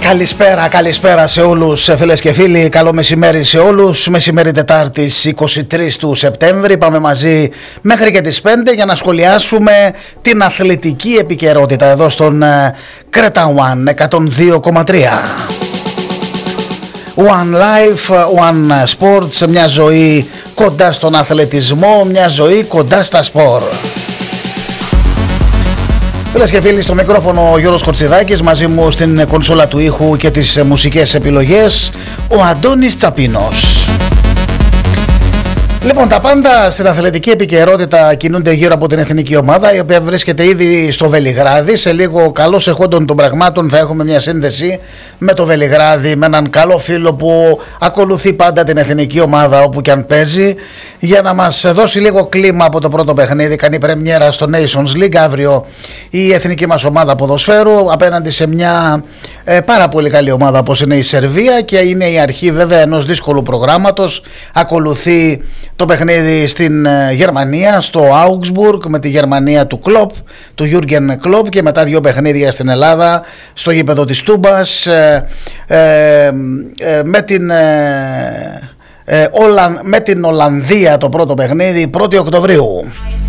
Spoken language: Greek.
Καλησπέρα σε όλους φίλες και φίλοι. Καλό μεσημέρι σε όλους. Μεσημέρι Τετάρτης 23 του Σεπτέμβρη. Πάμε μαζί μέχρι και τις 5 για να σχολιάσουμε την αθλητική επικαιρότητα εδώ στον Creta One 102,3. One Life, One Sports. Μια ζωή κοντά στον αθλητισμό, μια ζωή κοντά στα σπορ. Φίλες και φίλοι, στο μικρόφωνο ο Γιώργος Κορτσιδάκης, μαζί μου στην κονσόλα του ήχου και τις μουσικές επιλογές ο Αντώνης Τσαπίνος. Λοιπόν, τα πάντα στην αθλητική επικαιρότητα κινούνται γύρω από την εθνική ομάδα, η οποία βρίσκεται ήδη στο Βελιγράδι. Σε λίγο, καλώς εχόντων των πραγμάτων, θα έχουμε μια σύνδεση με το Βελιγράδι, με έναν καλό φίλο που ακολουθεί πάντα την εθνική ομάδα όπου και αν παίζει, για να μας δώσει λίγο κλίμα από το πρώτο παιχνίδι. Κάνει πρεμιέρα στο Nations League αύριο η εθνική μας ομάδα ποδοσφαίρου απέναντι σε μια πάρα πολύ καλή ομάδα όπως είναι η Σερβία, και είναι η αρχή βέβαια ενός δύσκολου προγράμματος. Ακολουθεί το παιχνίδι στην Γερμανία, στο Augsburg, με τη Γερμανία του Κλοπ, του Γιούργεν Κλοπ, και μετά δύο παιχνίδια στην Ελλάδα, στο γήπεδο της Τούμπας, με την Ολλανδία το πρώτο παιχνίδι 1η Οκτωβρίου.